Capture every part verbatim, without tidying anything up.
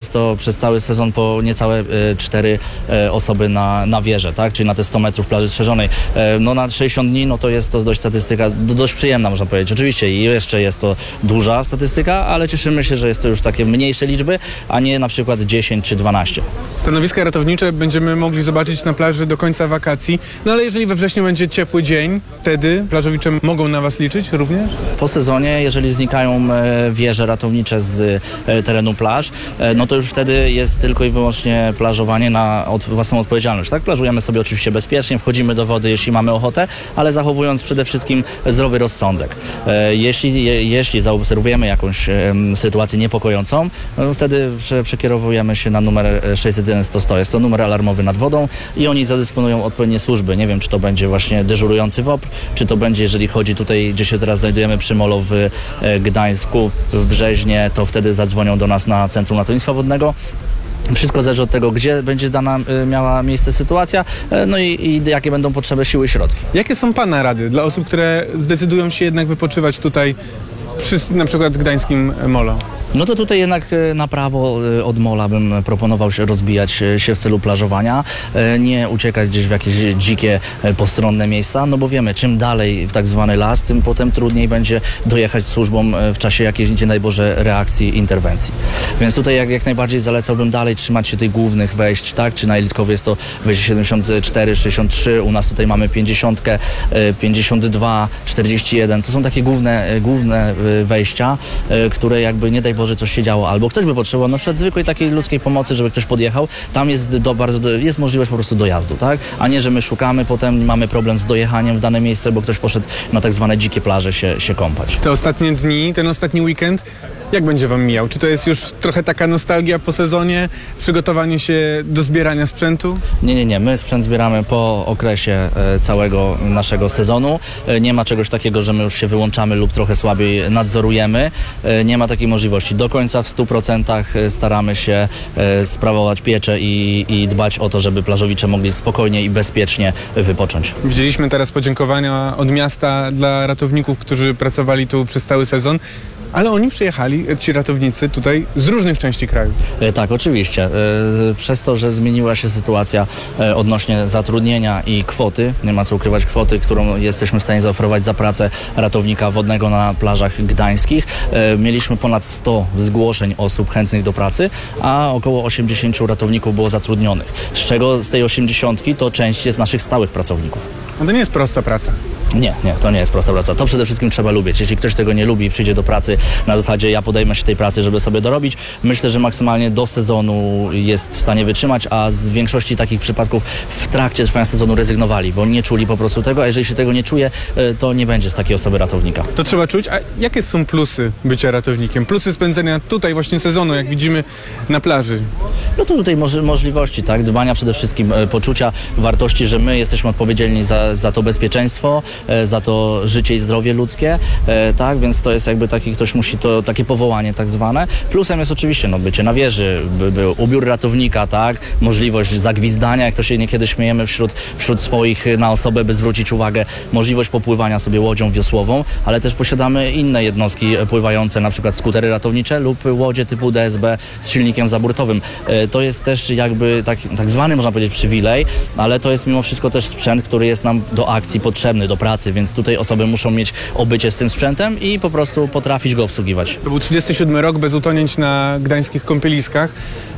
jest to przez cały sezon po niecałe cztery osoby na, na wieżę, tak? Czyli na te sto metrów plaży strzeżonej. E, no na sześćdziesiąt dni, no to jest to dość statystyka, do, dość przyjemna, można powiedzieć. Oczywiście i jeszcze jest to duża statystyka, ale cieszymy się, że jest to już takie mniejsze liczby, a nie na przykład dziesięć czy dwanaście. Stanowiska ratownicze będziemy mogli zobaczyć na plaży do końca wakacji, no ale jeżeli we wrześniu będzie ciepły dzień, wtedy plażowicze mogą na was liczyć również? Po sezonie, jeżeli znikają e, wieże ratownicze z e, terenu plaż, e, no to już wtedy jest tylko i wyłącznie plażowanie na od, własną odpowiedzialność. Tak? Plażujemy sobie oczywiście bezpiecznie, wchodzimy do wody, jeśli mamy ochotę, ale zachowując przede wszystkim zdrowy rozsądek. E, jeśli, je, jeśli zaobserwujemy jakąś e, sytuację niepokojącą, no, wtedy prze, przekierowujemy się na numer sześćset jeden sto sto. Jest to numer alarmowy nad wodą i oni zadysponują odpowiednie służby. Nie wiem, czy to będzie właśnie dyżurujący W O P, czy to będzie, jeżeli chodzi tutaj, gdzie się teraz znajdujemy przy molo w e, Gdańsku, w Brzeźnie, to wtedy zadzwonią do nas na Centrum Ratownictwa Wodnego. Wszystko zależy od tego, gdzie będzie dana y, miała miejsce sytuacja, y, no i, i jakie będą potrzeby siły i środki. Jakie są pana rady dla osób, które zdecydują się jednak wypoczywać tutaj przy na przykład gdańskim molo? No to tutaj jednak na prawo od mola bym proponował się rozbijać się w celu plażowania, nie uciekać gdzieś w jakieś dzikie, postronne miejsca, no bo wiemy, czym dalej w tak zwany las, tym potem trudniej będzie dojechać służbom w czasie jakiejś, nie daj Boże, reakcji, interwencji. Więc tutaj jak, jak najbardziej zalecałbym dalej trzymać się tych głównych wejść, tak, czy na Elitkowie jest to wejście siedemdziesiąt cztery, sześćdziesiąt trzy, u nas tutaj mamy pięćdziesiąt, pięćdziesiąt dwa, czterdzieści jeden, to są takie główne, główne wejścia, które jakby nie daj Boże coś się działo, albo ktoś by potrzebował na przykład zwykłej takiej ludzkiej pomocy, żeby ktoś podjechał, tam jest do, bardzo, jest możliwość po prostu dojazdu, tak? A nie, że my szukamy, potem mamy problem z dojechaniem w dane miejsce, bo ktoś poszedł na tak zwane dzikie plaże się, się kąpać. Te ostatnie dni, ten ostatni weekend, jak będzie wam mijał? Czy to jest już trochę taka nostalgia po sezonie, przygotowanie się do zbierania sprzętu? Nie, nie, nie. My sprzęt zbieramy po okresie e, całego naszego sezonu. E, nie ma czegoś takiego, że my już się wyłączamy lub trochę słabiej nadzorujemy. E, nie ma takiej możliwości. Do końca w stu procentach staramy się e, sprawować pieczę i, i dbać o to, żeby plażowicze mogli spokojnie i bezpiecznie wypocząć. Widzieliśmy teraz podziękowania od miasta dla ratowników, którzy pracowali tu przez cały sezon. Ale oni przyjechali, ci ratownicy, tutaj z różnych części kraju. E, tak, oczywiście. E, przez to, że zmieniła się sytuacja e, odnośnie zatrudnienia i kwoty, nie ma co ukrywać kwoty, którą jesteśmy w stanie zaoferować za pracę ratownika wodnego na plażach gdańskich. E, mieliśmy ponad sto zgłoszeń osób chętnych do pracy, a około osiemdziesięciu ratowników było zatrudnionych. Z czego z tej osiemdziesiątki to część jest naszych stałych pracowników. No to nie jest prosta praca. Nie, nie, to nie jest prosta praca. To przede wszystkim trzeba lubić. Jeśli ktoś tego nie lubi i przyjdzie do pracy na zasadzie ja podejmę się tej pracy, żeby sobie dorobić, myślę, że maksymalnie do sezonu jest w stanie wytrzymać, a z większości takich przypadków w trakcie trwania sezonu rezygnowali, bo nie czuli po prostu tego, a jeżeli się tego nie czuje, to nie będzie z takiej osoby ratownika. To trzeba czuć. A jakie są plusy bycia ratownikiem? Plusy spędzenia tutaj właśnie sezonu, jak widzimy na plaży? No to tutaj moż, możliwości, tak? Dbania przede wszystkim e, poczucia wartości, że my jesteśmy odpowiedzialni za, za to bezpieczeństwo, e, za to życie i zdrowie ludzkie, e, tak? Więc to jest jakby taki, ktoś musi to, takie powołanie tak zwane. Plusem jest oczywiście no, bycie na wieży, by, by ubiór ratownika, tak? Możliwość zagwizdania, jak to się niekiedy śmiejemy wśród, wśród swoich na osobę, by zwrócić uwagę, możliwość popływania sobie łodzią wiosłową, ale też posiadamy inne jednostki pływające, na przykład skutery ratownicze lub łodzie typu D S B z silnikiem zaburtowym. E, To jest też jakby tak, tak zwany, można powiedzieć, przywilej, ale to jest mimo wszystko też sprzęt, który jest nam do akcji potrzebny, do pracy, więc tutaj osoby muszą mieć obycie z tym sprzętem i po prostu potrafić go obsługiwać. To był trzydziesty siódmy rok bez utonięć na gdańskich kąpieliskach.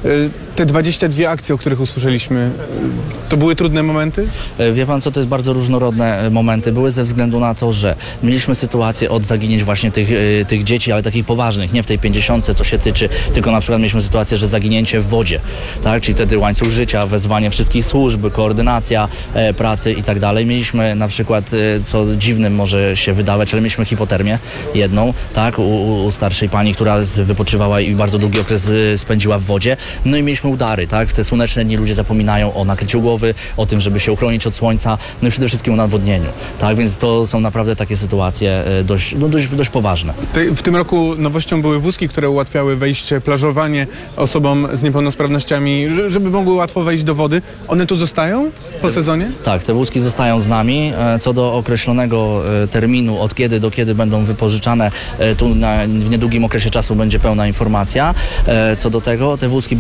Te dwadzieścia dwie akcje, o których usłyszeliśmy, to były trudne momenty? Wie pan co, to jest bardzo różnorodne momenty. Były ze względu na to, że mieliśmy sytuację od zaginięć właśnie tych, tych dzieci, ale takich poważnych, nie w tej pięćdziesiątce, co się tyczy, tylko na przykład mieliśmy sytuację, że zaginięcie w wodzie, tak? Czyli wtedy łańcuch życia, wezwanie wszystkich służb, koordynacja e, pracy i tak dalej. Mieliśmy na przykład, e, co dziwnym może się wydawać, ale mieliśmy hipotermię jedną, tak? U, u starszej pani, która z, wypoczywała i bardzo długi okres e, spędziła w wodzie. No i mieliśmy udary, tak? W te słoneczne dni ludzie zapominają o nakryciu głowy, o tym, żeby się uchronić od słońca, no i przede wszystkim o nawodnieniu, tak? Więc to są naprawdę takie sytuacje e, dość, no, dość, dość poważne. W tym roku nowością były wózki, które ułatwiały wejście, plażowanie osobom z niepełnosprawnościami, żeby mogły łatwo wejść do wody. One tu zostają po sezonie? Tak, te wózki zostają z nami. Co do określonego terminu, od kiedy do kiedy będą wypożyczane, tu na, w niedługim okresie czasu będzie pełna informacja. Co do tego, te wózki